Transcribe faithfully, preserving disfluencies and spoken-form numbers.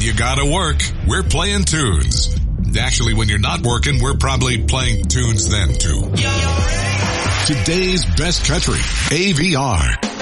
you gotta work, we're playing tunes. Actually, when you're not working, we're probably playing tunes then too. Today's best country, A V R.